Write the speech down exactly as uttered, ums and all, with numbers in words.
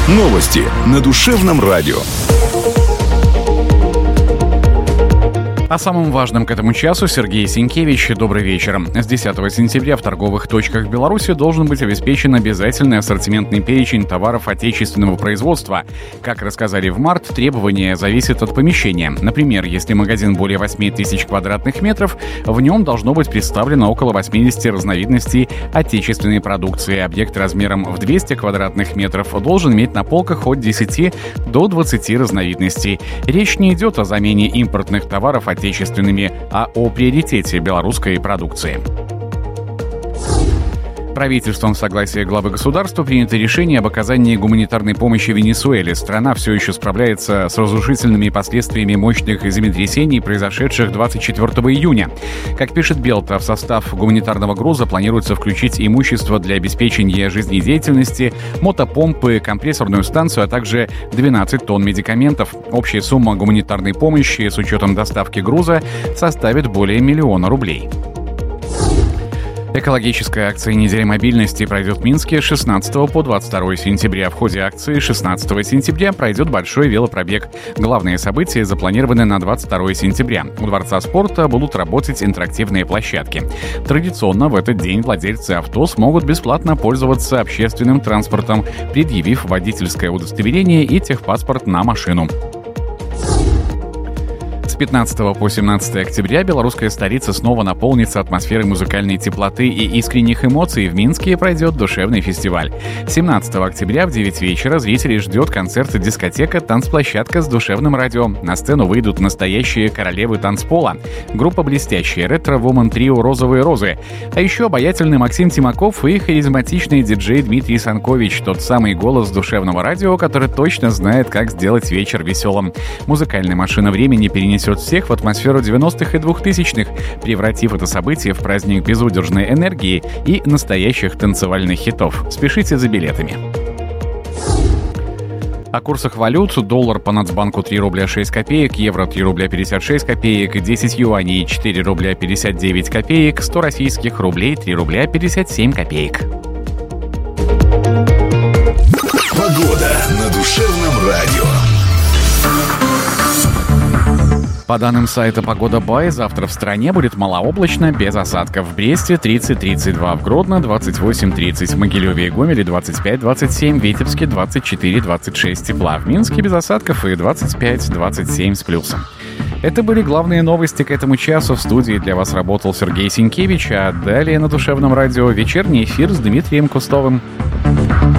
Новости на Душевном радио. О самом важном к этому часу Сергей Сенкевич. Добрый вечер. С десятого сентября в торговых точках Беларуси должен быть обеспечен обязательный ассортиментный перечень товаров отечественного производства. Как рассказали в март, требования зависят от помещения. Например, если магазин более восемь тысяч квадратных метров, в нем должно быть представлено около восемьдесят разновидностей отечественной продукции. Объект размером в двести квадратных метров должен иметь на полках от десяти до двадцати разновидностей. Речь не идет о замене импортных товаров отечественными, а о приоритете белорусской продукции. Правительством в согласии главы государства принято решение об оказании гуманитарной помощи Венесуэле. Страна все еще справляется с разрушительными последствиями мощных землетрясений, произошедших двадцать четвёртого июня. Как пишет Белта, в состав гуманитарного груза планируется включить имущество для обеспечения жизнедеятельности, мотопомпы, компрессорную станцию, а также двенадцать тонн медикаментов. Общая сумма гуманитарной помощи с учетом доставки груза составит более миллиона рублей. Экологическая акция «Неделя мобильности» пройдет в Минске с шестнадцатого по двадцать второе сентября. В ходе акции шестнадцатого сентября пройдет большой велопробег. Главные события запланированы на двадцать второе сентября. У Дворца спорта будут работать интерактивные площадки. Традиционно в этот день владельцы авто смогут бесплатно пользоваться общественным транспортом, предъявив водительское удостоверение и техпаспорт на машину. С пятнадцатого по семнадцатое октября белорусская столица снова наполнится атмосферой музыкальной теплоты и искренних эмоций. В Минске пройдет душевный фестиваль. семнадцатого октября в девять вечера зрителей ждет концерт «Дискотека. Танцплощадка» с душевным радио. На сцену выйдут настоящие королевы танцпола. Группа «Блестящие», ретро-вумен трио «Розовые розы». А еще обаятельный Максим Тимаков и харизматичный диджей Дмитрий Санкович. Тот самый голос душевного радио, который точно знает, как сделать вечер веселым. Музыкальная машина времени перенесет всех в атмосферу девяностых и двухтысячных, превратив это событие в праздник безудержной энергии и настоящих танцевальных хитов. Спешите за билетами. О курсах валют: доллар по Нацбанку три рубля шесть копеек, евро три рубля пятьдесят шесть копеек, десять юаней четыре рубля пятьдесят девять копеек, сто российских рублей три рубля пятьдесят семь копеек. Погода на Душевном радио. По данным сайта «Погода Бай», завтра в стране будет малооблачно, без осадков. В Бресте тридцать тридцать два, в Гродно двадцать восемь тридцать, в Могилеве и Гомеле двадцать пять двадцать семь, в Витебске двадцать четыре двадцать шесть тепла, в Минске без осадков и двадцать пять двадцать семь с плюсом. Это были главные новости к этому часу. В студии для вас работал Сергей Сенкевич, а далее на Душевном радио вечерний эфир с Дмитрием Кустовым.